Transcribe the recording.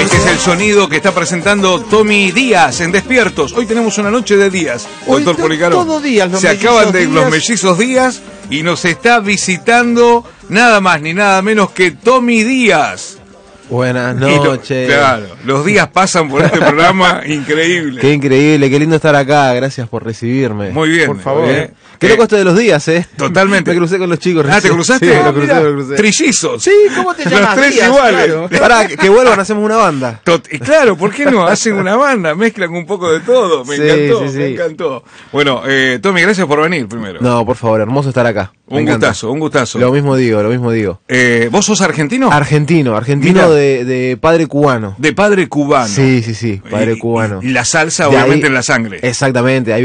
Este es el sonido que está presentando Tommy Díaz en Despiertos. Hoy tenemos una noche de Díaz, doctor Policaro. Todo Díaz, Se acaban de los mellizos Díaz y nos está visitando nada más ni nada menos que Tommy Díaz. Buenas noches. Claro, los días pasan por este programa, increíble. Qué increíble, qué lindo estar acá, gracias por recibirme. Muy bien. Por favor. Qué loco esto de los días, Totalmente. Me crucé con los chicos. ¿Te cruzaste? Sí, lo crucé. Trillizos. Sí, ¿cómo te llamas? Los tres Díaz, iguales. Claro. Pará, que vuelvan, hacemos una banda. Y claro, ¿por qué no? Hacen una banda, mezclan un poco de todo. Me encantó. Bueno, Tommy, gracias por venir primero. No, por favor, hermoso estar acá. Un gustazo. Lo mismo digo. ¿Vos sos argentino? Argentino de padre cubano. De padre cubano. Sí, padre cubano. Y la salsa, obviamente, en la sangre. Exactamente.